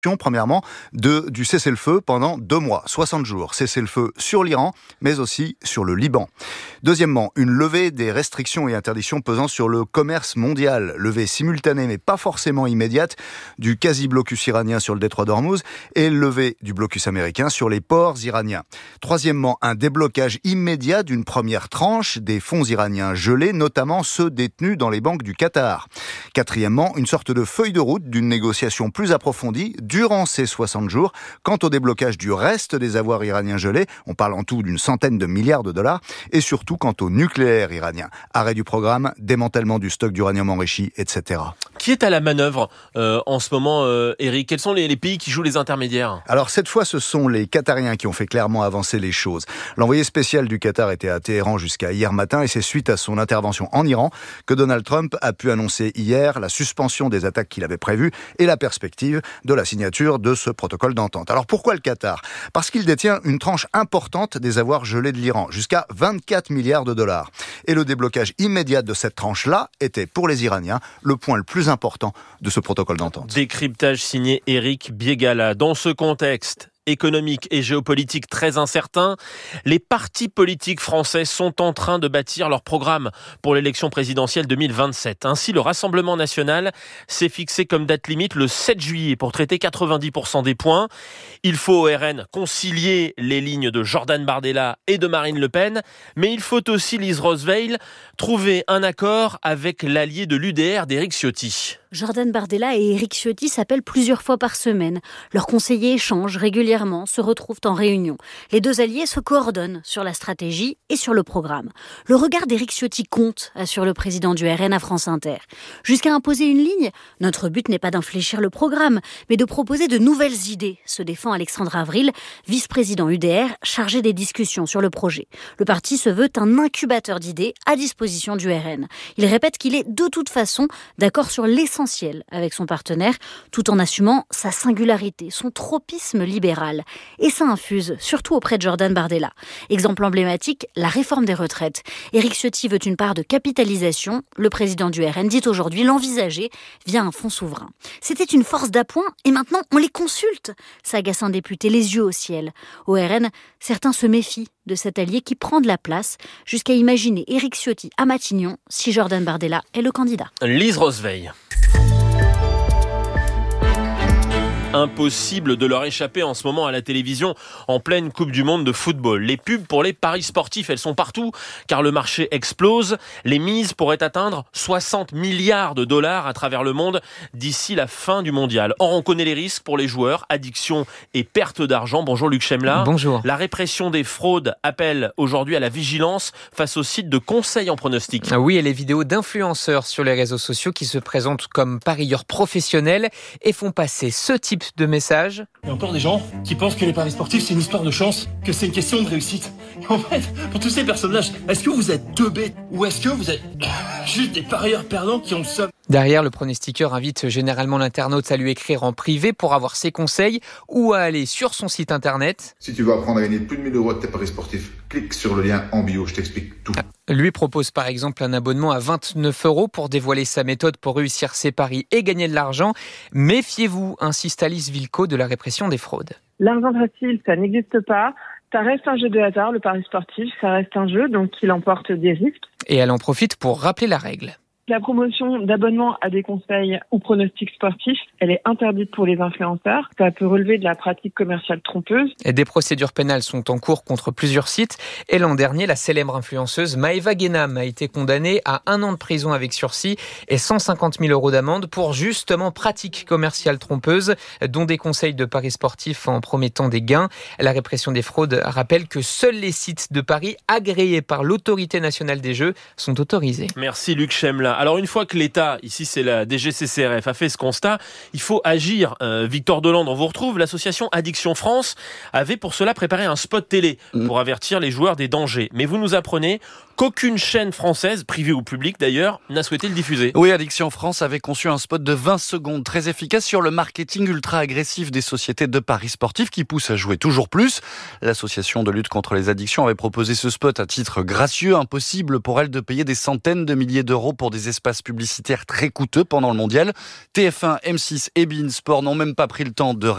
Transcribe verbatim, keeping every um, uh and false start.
Premièrement, de, du cessez-le-feu pendant deux mois, soixante jours. Cessez-le-feu sur l'Iran, mais aussi sur le Liban. Deuxièmement, une levée des restrictions et interdictions pesant sur le commerce mondial. Levée simultanée, mais pas forcément immédiate, du quasi-blocus iranien sur le détroit d'Ormuz et levée du blocus américain sur les ports iraniens. Troisièmement, un déblocage immédiat d'une première tranche des fonds iraniens gelés, notamment ceux détenus dans les banques du Qatar. Quatrièmement, une sorte de feuille de route d'une négociation plus approfondie durant ces soixante jours, quant au déblocage du reste des avoirs iraniens gelés, on parle en tout d'une centaine de milliards de dollars, et surtout quant au nucléaire iranien. Arrêt du programme, démantèlement du stock d'uranium enrichi, et cetera. Qui est à la manœuvre euh, en ce moment, euh, Eric ? Quels sont les, les pays qui jouent les intermédiaires ? Alors cette fois, ce sont les Qatariens qui ont fait clairement avancer les choses. L'envoyé spécial du Qatar était à Téhéran jusqu'à hier matin, et c'est suite à son intervention en Iran que Donald Trump a pu annoncer hier la suspension des attaques qu'il avait prévues et la perspective de la signature de ce protocole d'entente. Alors pourquoi le Qatar ? Parce qu'il détient une tranche importante des avoirs gelés de l'Iran, jusqu'à vingt-quatre milliards de dollars. Et le déblocage immédiat de cette tranche-là était, pour les Iraniens, le point le plus important de ce protocole d'entente. Décryptage signé Eric Biegala. Dans ce contexte économique et géopolitique très incertain, les partis politiques français sont en train de bâtir leur programme pour l'élection présidentielle deux mille vingt-sept. Ainsi, le Rassemblement national s'est fixé comme date limite le sept juillet pour traiter quatre-vingt-dix pour cent des points. Il faut au R N concilier les lignes de Jordan Bardella et de Marine Le Pen, mais il faut aussi, Lise Roosevelt, trouver un accord avec l'allié de l'U D R d'Éric Ciotti. Jordan Bardella et Éric Ciotti s'appellent plusieurs fois par semaine. Leurs conseillers échangent régulièrement, se retrouvent en réunion. Les deux alliés se coordonnent sur la stratégie et sur le programme. Le regard d'Éric Ciotti compte, assure le président du R N à France Inter. Jusqu'à imposer une ligne, notre but n'est pas d'infléchir le programme, mais de proposer de nouvelles idées, se défend Alexandre Avril, vice-président U D R, chargé des discussions sur le projet. Le parti se veut un incubateur d'idées à disposition du R N. Il répète qu'il est de toute façon d'accord sur l'essentiel avec son partenaire, tout en assumant sa singularité, son tropisme libéral. Et ça infuse, surtout auprès de Jordan Bardella. Exemple emblématique, la réforme des retraites. Éric Ciotti veut une part de capitalisation. Le président du R N dit aujourd'hui l'envisager via un fonds souverain. C'était une force d'appoint et maintenant on les consulte, s'agace un député, les yeux au ciel. Au R N, certains se méfient de cet allié qui prend de la place, jusqu'à imaginer Éric Ciotti à Matignon si Jordan Bardella est le candidat. Lise Roosevelt. Impossible de leur échapper en ce moment à la télévision en pleine Coupe du Monde de football. Les pubs pour les paris sportifs, elles sont partout car le marché explose. Les mises pourraient atteindre soixante milliards de dollars à travers le monde d'ici la fin du mondial. Or, on connaît les risques pour les joueurs, addiction et perte d'argent. Bonjour Luc Chemla. Bonjour. La répression des fraudes appelle aujourd'hui à la vigilance face aux sites de conseils en pronostic. Oui, et les vidéos d'influenceurs sur les réseaux sociaux qui se présentent comme parieurs professionnels et font passer ce type de message. Il y a encore des gens qui pensent que les paris sportifs c'est une histoire de chance, que c'est une question de réussite. En fait, pour tous ces personnages, est-ce que vous êtes teubés ou est-ce que vous êtes juste des parieurs perdants qui ont le somme ? Derrière, le pronostiqueur invite généralement l'internaute à lui écrire en privé pour avoir ses conseils ou à aller sur son site internet. Si tu veux apprendre à gagner plus de mille euros de tes paris sportifs, clique sur le lien en bio, je t'explique tout. Lui propose par exemple un abonnement à vingt-neuf euros pour dévoiler sa méthode pour réussir ses paris et gagner de l'argent. Méfiez-vous, insiste Alice Vilco de la répression des fraudes. L'argent facile, ça n'existe pas. Ça reste un jeu de hasard, le pari sportif, ça reste un jeu, donc il emporte des risques. Et elle en profite pour rappeler la règle. La promotion d'abonnements à des conseils ou pronostics sportifs, elle est interdite pour les influenceurs. Ça peut relever de la pratique commerciale trompeuse. Et des procédures pénales sont en cours contre plusieurs sites. Et l'an dernier, la célèbre influenceuse Maëva Guénam a été condamnée à un an de prison avec sursis et cent cinquante mille euros d'amende pour justement pratique commerciale trompeuse, dont des conseils de paris sportifs en promettant des gains. La répression des fraudes rappelle que seuls les sites de paris agréés par l'Autorité nationale des jeux sont autorisés. Merci Luc Chemla. Alors une fois que l'État, ici c'est la D G C C R F, a fait ce constat, il faut agir. Euh, Victor Deland, on vous retrouve. L'association Addiction France avait pour cela préparé un spot télé pour avertir les joueurs des dangers. Mais vous nous apprenez qu'aucune chaîne française, privée ou publique d'ailleurs, n'a souhaité le diffuser. Oui, Addiction France avait conçu un spot de vingt secondes très efficace sur le marketing ultra agressif des sociétés de paris sportifs qui poussent à jouer toujours plus. L'association de lutte contre les addictions avait proposé ce spot à titre gracieux, impossible pour elle de payer des centaines de milliers d'euros pour des espaces publicitaires très coûteux pendant le mondial. T F un, M six et beIN Sport n'ont même pas pris le temps de